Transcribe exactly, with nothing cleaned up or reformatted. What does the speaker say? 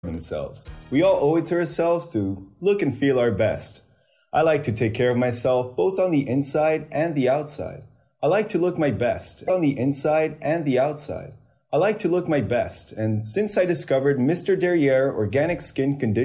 themselves. We all owe it to ourselves to look and feel our best. I like to take care of myself both on the inside and the outside. I like to look my best on the inside and the outside. I like to look my best, and since I discovered Mister Derriere Organic Skin Conditioner,